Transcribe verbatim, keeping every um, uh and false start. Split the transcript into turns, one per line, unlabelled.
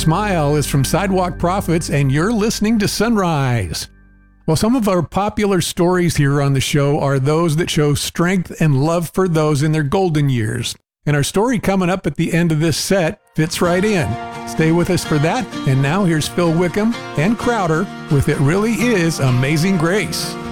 Smile is from Sidewalk Prophets, and you're listening to Sunrise. Well, some of our popular stories here on the show are those that show strength and love for those in their golden years. And our story coming up at the end of this set fits right in. Stay with us for that. And now here's Phil Wickham and Crowder with It Really Is Amazing Grace.